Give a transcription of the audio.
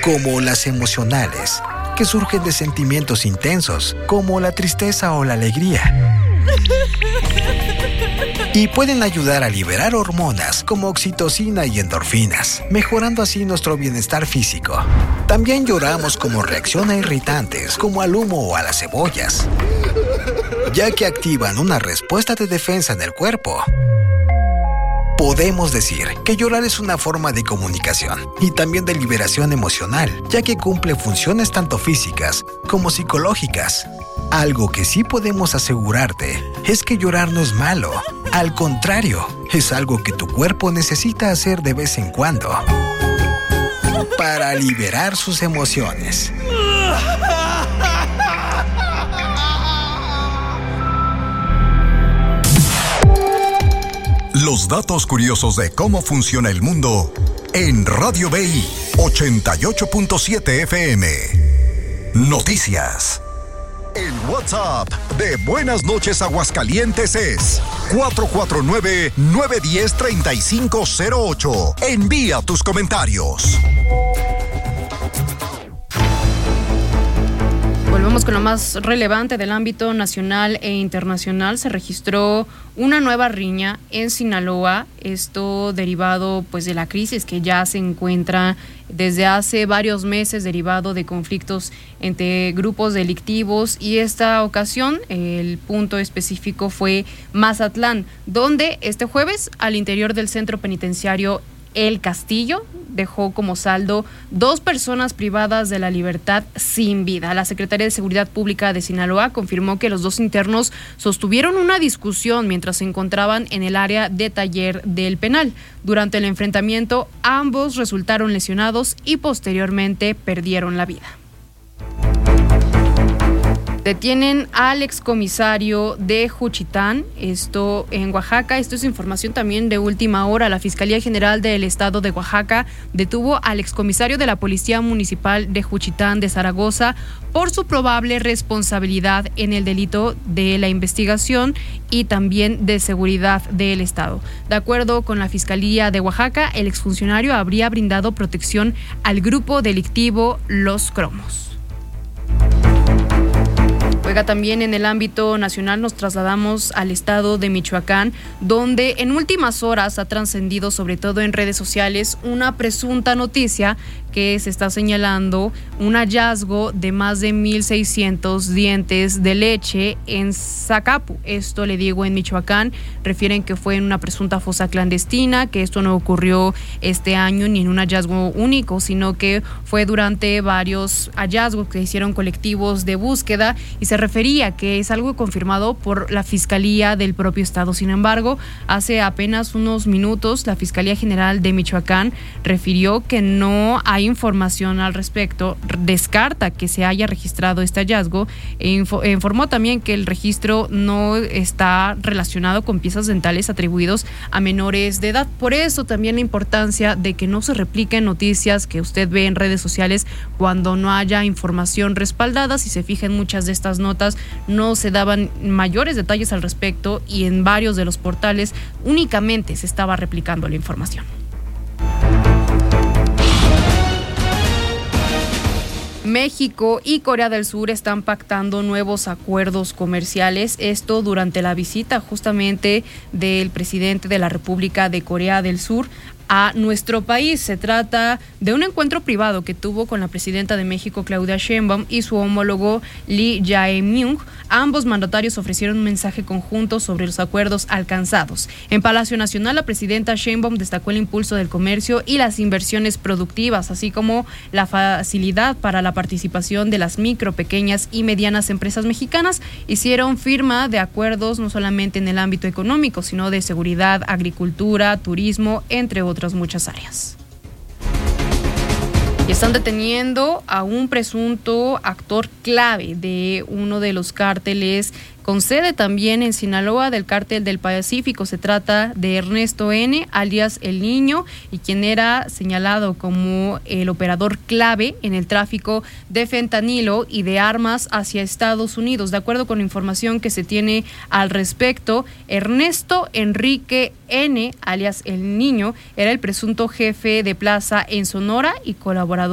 como las emocionales, que surgen de sentimientos intensos, como la tristeza o la alegría. Y pueden ayudar a liberar hormonas como oxitocina y endorfinas, mejorando así nuestro bienestar físico. También lloramos como reacción a irritantes, como al humo o a las cebollas, ya que activan una respuesta de defensa en el cuerpo. Podemos decir que llorar es una forma de comunicación y también de liberación emocional, ya que cumple funciones tanto físicas como psicológicas. Algo que sí podemos asegurarte es que llorar no es malo. Al contrario, es algo que tu cuerpo necesita hacer de vez en cuando para liberar sus emociones. Los datos curiosos de cómo funciona el mundo en Radio BI 88.7 FM. Noticias. El WhatsApp de Buenas Noches Aguascalientes es 449-910-3508. Envía tus comentarios. Volvemos con lo más relevante del ámbito nacional e internacional. Se registró una nueva riña en Sinaloa, esto derivado pues de la crisis que ya se encuentra desde hace varios meses, derivado de conflictos entre grupos delictivos, y esta ocasión el punto específico fue Mazatlán, donde este jueves al interior del centro penitenciario El Castillo dejó como saldo 2 personas privadas de la libertad sin vida. La Secretaría de Seguridad Pública de Sinaloa confirmó que los 2 internos sostuvieron una discusión mientras se encontraban en el área de taller del penal. Durante el enfrentamiento, ambos resultaron lesionados y posteriormente perdieron la vida. Detienen al excomisario de Juchitán, esto en Oaxaca. Esto es información también de última hora. La Fiscalía General del Estado de Oaxaca detuvo al excomisario de la Policía Municipal de Juchitán de Zaragoza por su probable responsabilidad en el delito de la investigación y también de seguridad del Estado. De acuerdo con la Fiscalía de Oaxaca, el exfuncionario habría brindado protección al grupo delictivo Los Cromos. También en el ámbito nacional nos trasladamos al estado de Michoacán, donde en últimas horas ha trascendido, sobre todo en redes sociales, una presunta noticia que se está señalando un hallazgo de más de 1,600 dientes de leche en Zacapu. Esto, le digo, en Michoacán. Refieren que fue en una presunta fosa clandestina, que esto no ocurrió este año ni en un hallazgo único, sino que fue durante varios hallazgos que hicieron colectivos de búsqueda, y se refería que es algo confirmado por la Fiscalía del propio estado. Sin embargo, hace apenas unos minutos la Fiscalía General de Michoacán refirió que no hay información al respecto, descarta que se haya registrado este hallazgo e informó también que el registro no está relacionado con piezas dentales atribuidos a menores de edad. Por eso también la importancia de que no se repliquen noticias que usted ve en redes sociales cuando no haya información respaldada. Si se fijan, muchas de estas notas no se daban mayores detalles al respecto, y en varios de los portales únicamente se estaba replicando la información. México y Corea del Sur están pactando nuevos acuerdos comerciales, esto durante la visita justamente del presidente de la República de Corea del Sur a nuestro país. Se trata de un encuentro privado que tuvo con la presidenta de México, Claudia Sheinbaum, y su homólogo Lee Jae-myung. Ambos mandatarios ofrecieron un mensaje conjunto sobre los acuerdos alcanzados. En Palacio Nacional, la presidenta Sheinbaum destacó el impulso del comercio y las inversiones productivas, así como la facilidad para la participación de las micro, pequeñas y medianas empresas mexicanas. Hicieron firma de acuerdos no solamente en el ámbito económico, sino de seguridad, agricultura, turismo, entre otras muchas áreas. Y están deteniendo a un presunto actor clave de uno de los cárteles con sede también en Sinaloa del Cártel del Pacífico. Se trata de Ernesto N., alias El Niño, y quien era señalado como el operador clave en el tráfico de fentanilo y de armas hacia Estados Unidos. De acuerdo con la información que se tiene al respecto, Ernesto Enrique N., alias El Niño, era el presunto jefe de plaza en Sonora y colaborador